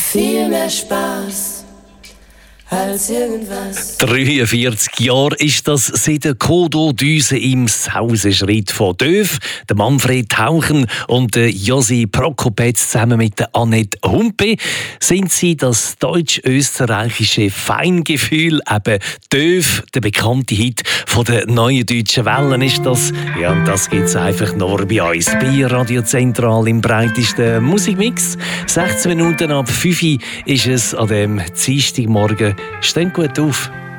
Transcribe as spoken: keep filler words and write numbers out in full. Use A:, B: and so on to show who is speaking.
A: viel mehr Spaß als irgendwas.
B: dreiundvierzig Jahre ist das seit der Kodo-Düse im Sausenschritt von Döf, der Manfred Tauchen und der Josi Prokopetz zusammen mit der Annette Humpe sind sie das deutsch-österreichische Feingefühl, eben Döf, der bekannte Hit von der neuen deutschen Wellen ist das. Ja, und das gibt es einfach nur bei uns, bei Radio Zentral im breitesten Musikmix. sechzehn Minuten ab fünf Uhr ist es an dem Dienstagmorgen. Steht gut auf.